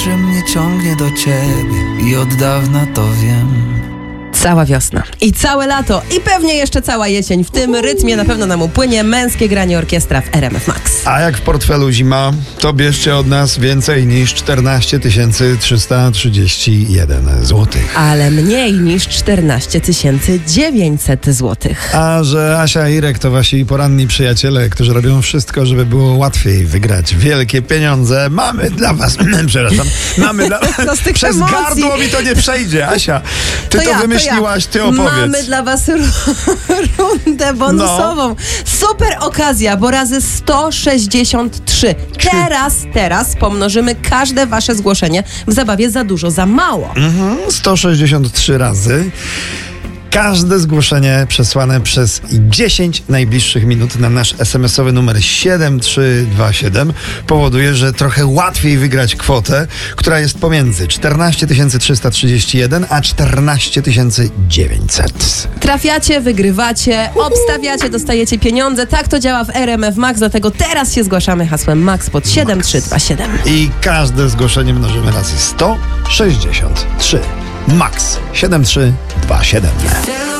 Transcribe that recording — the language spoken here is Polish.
wiatrem mnie ciągnie do ciebie i od dawna to wiem. Cała wiosna i całe lato i pewnie jeszcze cała jesień. W tym rytmie na pewno nam upłynie męskie granie orkiestra w RMF Max. A jak w portfelu zima, to bierzcie od nas więcej niż 14 331 zł. Ale mniej niż 14 900 zł. A że Asia i Irek to wasi poranni przyjaciele, którzy robią wszystko, żeby było łatwiej wygrać wielkie pieniądze, mamy dla was, przepraszam, mamy dla To z tych przez emocji. gardło mi to nie przejdzie. Asia, ty to wymyśliłaś, ty opowiedz. Mamy dla was rundę bonusową. Super okazja, bo razy 163. Teraz pomnożymy każde wasze zgłoszenie w zabawie Za dużo, za mało. 163 razy. Każde zgłoszenie przesłane przez 10 najbliższych minut na nasz SMS-owy numer 7327 powoduje, że trochę łatwiej wygrać kwotę, która jest pomiędzy 14 331 a 14 900. Trafiacie, wygrywacie, obstawiacie, dostajecie pieniądze. Tak to działa w RMF Max, dlatego teraz się zgłaszamy hasłem Max pod 7327. I każde zgłoszenie mnożymy razy 163. Max 7327.